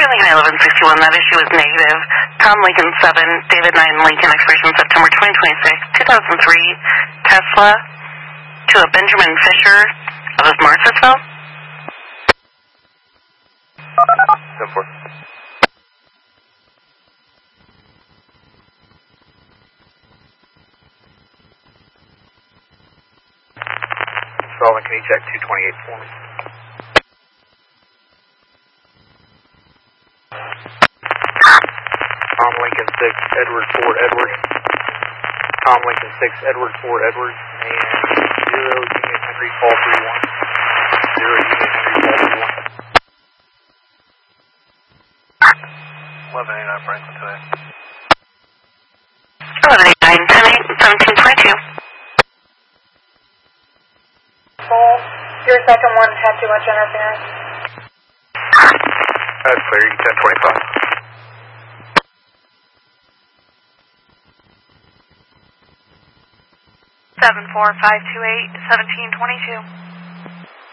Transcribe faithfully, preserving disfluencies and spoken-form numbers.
Lincoln eleven sixty-one, that issue is negative. Tom Lincoln seven, David nine Lincoln, expiration September twenty twenty-six, two thousand three, Tesla, to a Benjamin Fisher of Marcusville. Go for it. Sullivan, can you check two twenty-eight for me? Tom Lincoln six, Edward Ford Edward. Tom Lincoln six, Edward Ford Edward. And zero Unit Henry Paul three one. zero Unit Henry Paul three one. eleven eighty-nine Franklin today. eleven eighty-nine, ten eight, seventeen twenty-two. Paul, your second one had too much interference. That's clear, you ten twenty-five. seven four five two eight, seventeen twenty-two.